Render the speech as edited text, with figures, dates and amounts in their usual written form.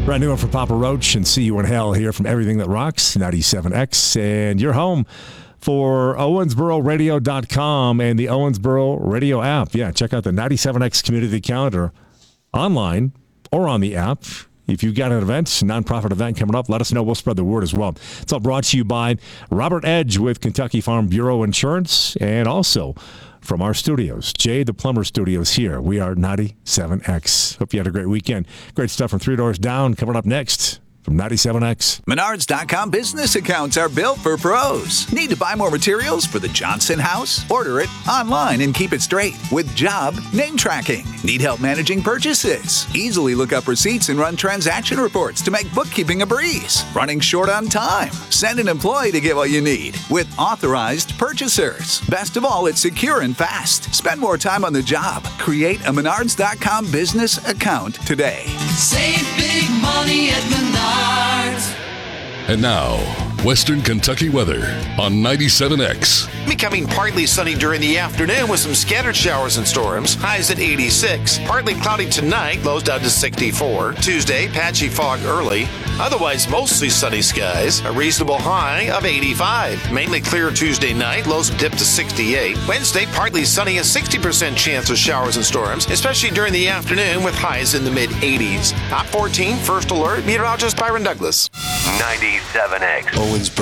Brand new one for Papa Roach and See You in Hell here from Everything That Rocks, 97X. And you're home for OwensboroRadio.com and the Owensboro Radio app. Yeah, check out the 97X community calendar online or on the app. If you've got an event, nonprofit event coming up, let us know. We'll spread the word as well. It's all brought to you by Robert Edge with Kentucky Farm Bureau Insurance, and also from our studios, Jay the Plumber Studios here. We are 97X. Hope you had a great weekend. Great stuff from Three Doors Down coming up next from 97X. Menards.com business accounts are built for pros. Need to buy more materials for the Johnson house? Order it online and keep it straight with job name tracking. Need help managing purchases? Easily look up receipts and run transaction reports to make bookkeeping a breeze. Running short on time? Send an employee to get what you need with authorized purchasers. Best of all, it's secure and fast. Spend more time on the job. Create a Menards.com business account today. Save big money at Menards. And now, Western Kentucky weather on 97X. Becoming partly sunny during the afternoon with some scattered showers and storms. Highs at 86. Partly cloudy tonight, lows down to 64. Tuesday, patchy fog early. Otherwise, mostly sunny skies. A reasonable high of 85. Mainly clear Tuesday night, lows dip to 68. Wednesday, partly sunny, a 60% chance of showers and storms, especially during the afternoon with highs in the mid-80s. Top 14, first alert, meteorologist Byron Douglas. 97X. Owensboro.